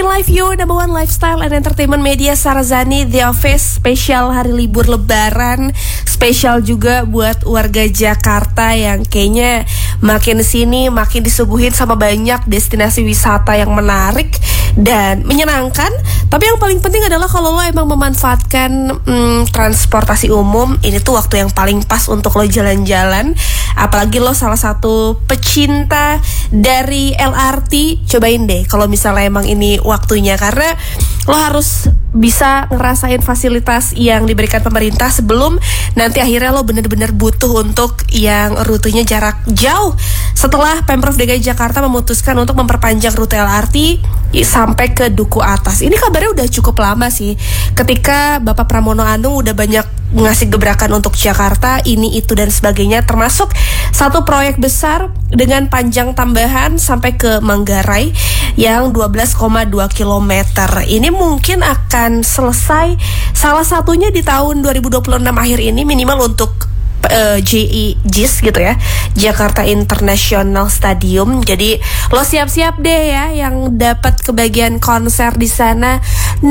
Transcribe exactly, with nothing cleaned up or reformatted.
In Live You, number one lifestyle and entertainment media Sarazani, The Office, spesial hari libur lebaran, spesial juga buat warga Jakarta yang kayaknya makin sini makin disuguhin sama banyak destinasi wisata yang menarik dan menyenangkan. Tapi yang paling penting adalah kalau lo emang memanfaatkan hmm, transportasi umum, ini tuh waktu yang paling pas untuk lo jalan-jalan. Apalagi lo salah satu pecinta dari L R T, cobain deh kalau misalnya emang ini waktunya, karena lo harus bisa ngerasain fasilitas yang diberikan pemerintah sebelum nanti akhirnya lo bener-bener butuh untuk yang rutenya jarak jauh. Setelah Pemprov D K I Jakarta memutuskan untuk memperpanjang rute L R T sampai ke Duku Atas. Ini kabarnya udah cukup lama sih, ketika Bapak Pramono Anung udah banyak ngasih gebrakan untuk Jakarta, ini itu dan sebagainya, termasuk satu proyek besar dengan panjang tambahan sampai ke Manggarai yang dua belas koma dua kilometer. Ini mungkin akan selesai salah satunya di tahun dua ribu dua puluh enam akhir ini, minimal untuk uh, J I J I S gitu ya, Jakarta International Stadium. Jadi lo siap-siap deh ya yang dapat kebagian konser di sana.